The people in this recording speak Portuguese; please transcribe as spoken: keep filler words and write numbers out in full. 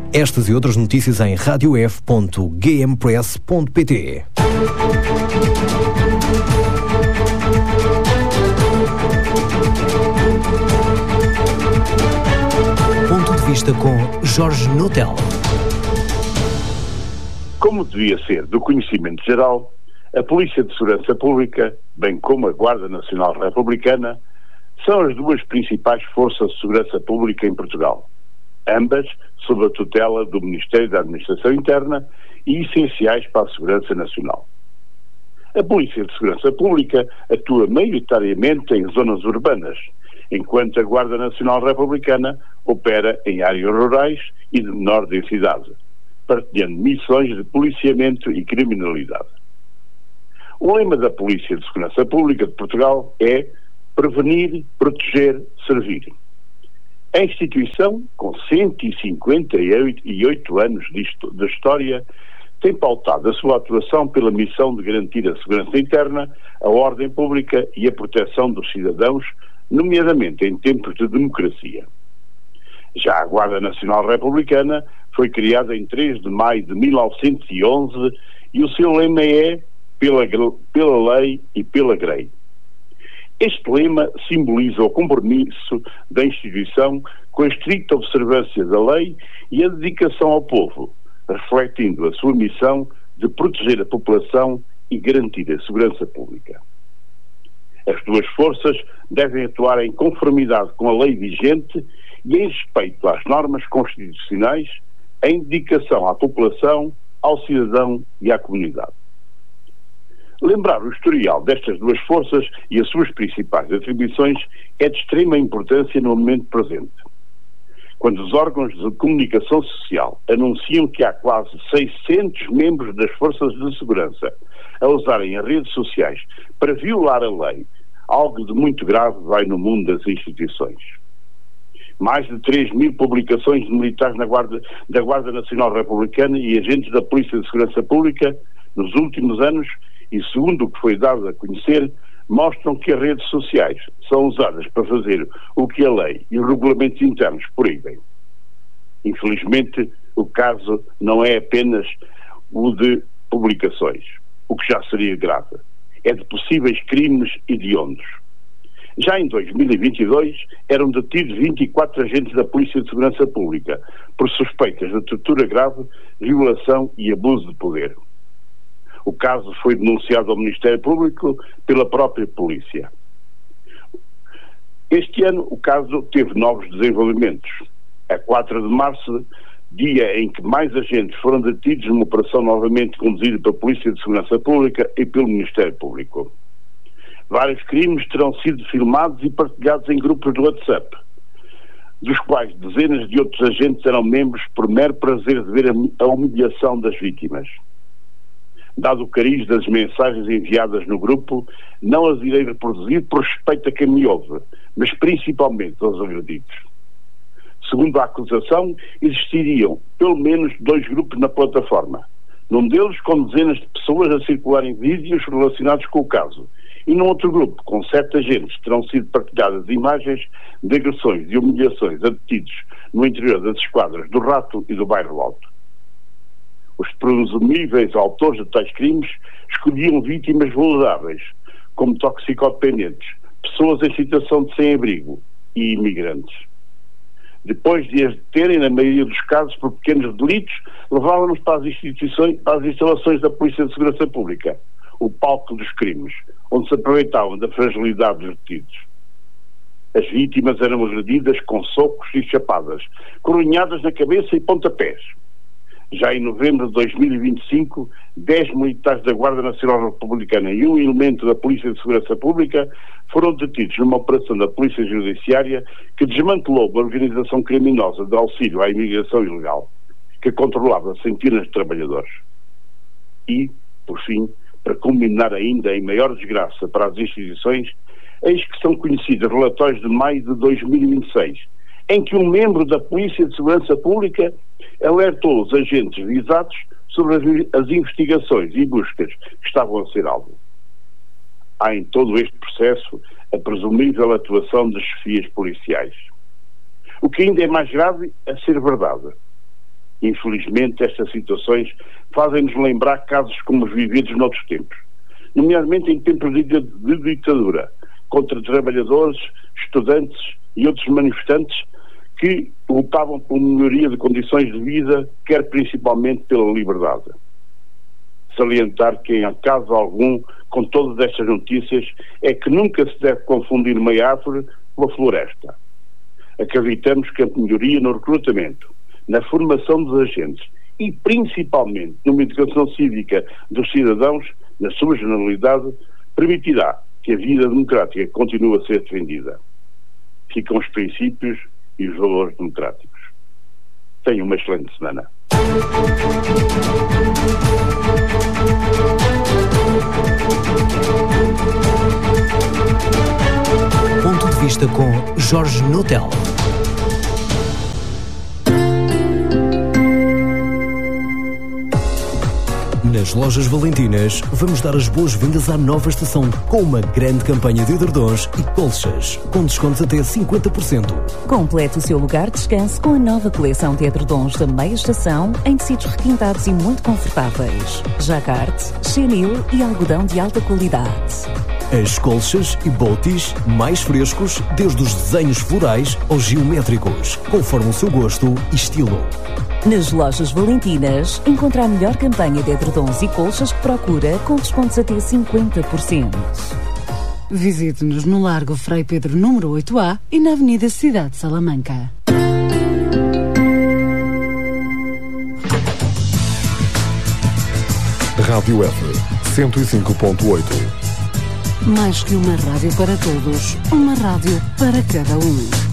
Estas e outras notícias em radio f ponto g m press ponto p t. Ponto de vista com Jorge Notel. Como devia ser do conhecimento geral, a Polícia de Segurança Pública, bem como a Guarda Nacional Republicana, são as duas principais forças de segurança pública em Portugal, ambas sob a tutela do Ministério da Administração Interna e essenciais para a segurança nacional. A Polícia de Segurança Pública atua maioritariamente em zonas urbanas, enquanto a Guarda Nacional Republicana opera em áreas rurais e de menor densidade, partilhando missões de policiamento e criminalidade. O lema da Polícia de Segurança Pública de Portugal é prevenir, proteger, servir. A instituição, com cento e cinquenta e oito anos de história, tem pautado a sua atuação pela missão de garantir a segurança interna, a ordem pública e a proteção dos cidadãos, nomeadamente em tempos de democracia. Já a Guarda Nacional Republicana foi criada em três de maio de mil novecentos e onze e o seu lema é pela, pela lei e pela grei. Este lema simboliza o compromisso da instituição com a estricta observância da lei e a dedicação ao povo, refletindo a sua missão de proteger a população e garantir a segurança pública. As duas forças devem atuar em conformidade com a lei vigente e em respeito às normas constitucionais, em dedicação à população, ao cidadão e à comunidade. Lembrar o historial destas duas forças e as suas principais atribuições é de extrema importância no momento presente. Quando os órgãos de comunicação social anunciam que há quase seiscentos membros das forças de segurança a usarem as redes sociais para violar a lei, algo de muito grave vai no mundo das instituições. Mais de três mil publicações de militares na Guarda, da Guarda Nacional Republicana e agentes da Polícia de Segurança Pública nos últimos anos, e segundo o que foi dado a conhecer, mostram que as redes sociais são usadas para fazer o que a lei e os regulamentos internos proíbem. Infelizmente, o caso não é apenas o de publicações, o que já seria grave. É de possíveis crimes hediondos. Já em dois mil e vinte e dois, eram detidos vinte e quatro agentes da Polícia de Segurança Pública por suspeitas de tortura grave, violação e abuso de poder. O caso foi denunciado ao Ministério Público pela própria Polícia. Este ano o caso teve novos desenvolvimentos. A quatro de março, dia em que mais agentes foram detidos numa operação novamente conduzida pela Polícia de Segurança Pública e pelo Ministério Público. Vários crimes terão sido filmados e partilhados em grupos de WhatsApp, dos quais dezenas de outros agentes eram membros por mero prazer de ver a humilhação das vítimas. Dado o cariz das mensagens enviadas no grupo, não as irei reproduzir por respeito a quem me ouve, mas principalmente aos agredidos. Segundo a acusação, existiriam pelo menos dois grupos na plataforma, num deles com dezenas de pessoas a circularem vídeos relacionados com o caso, e num outro grupo, com sete agentes, terão sido partilhadas imagens de agressões e humilhações a detidos no interior das esquadras do Rato e do Bairro Alto. Os presumíveis autores de tais crimes escolhiam vítimas vulneráveis, como toxicodependentes, pessoas em situação de sem-abrigo e imigrantes. Depois de as deterem, na maioria dos casos, por pequenos delitos, levavam-nos para as instituições, para as instalações da Polícia de Segurança Pública, o palco dos crimes, onde se aproveitavam da fragilidade dos detidos. As vítimas eram agredidas com socos e chapadas, coronhadas na cabeça e pontapés. Já em novembro de dois mil e vinte e cinco, dez militares da Guarda Nacional Republicana e um elemento da Polícia de Segurança Pública foram detidos numa operação da Polícia Judiciária que desmantelou uma organização criminosa de auxílio à imigração ilegal, que controlava centenas de trabalhadores. E, por fim, para culminar ainda em maior desgraça para as instituições, eis que são conhecidos relatórios de maio de dois mil e vinte e seis, em que um membro da Polícia de Segurança Pública alertou os agentes visados sobre as investigações e buscas que estavam a ser alvo. Há em todo este processo a presumível atuação das chefias policiais. O que ainda é mais grave a ser verdade. Infelizmente, estas situações fazem-nos lembrar casos como os vividos noutros tempos, nomeadamente em tempos de, de ditadura, contra trabalhadores, estudantes e outros manifestantes que lutavam por melhoria de condições de vida, quer principalmente pela liberdade. Salientar que, em caso algum, com todas estas notícias, é que nunca se deve confundir uma árvore com a floresta. Acreditamos que a melhoria no recrutamento, na formação dos agentes e principalmente numa educação cívica dos cidadãos, na sua generalidade, permitirá que a vida democrática continue a ser defendida. Ficam os princípios e os valores democráticos. Tenham uma excelente semana. Ponto de vista com Jorge Notel. Nas Lojas Valentinas, vamos dar as boas-vindas à nova estação com uma grande campanha de edredons e colchas, com descontos até cinquenta por cento. Complete o seu lugar de descanso com a nova coleção de edredons da meia estação em tecidos requintados e muito confortáveis. Jacquard, chenil e algodão de alta qualidade. As colchas e botis mais frescos, desde os desenhos florais aos geométricos, conforme o seu gosto e estilo. Nas Lojas Valentinas, encontra a melhor campanha de edredons e colchas que procura, com descontos até cinquenta por cento. Visite-nos no Largo Frei Pedro número oito A e na Avenida Cidade de Salamanca. Rádio F, cento e cinco ponto oito. Mais que uma rádio para todos, uma rádio para cada um.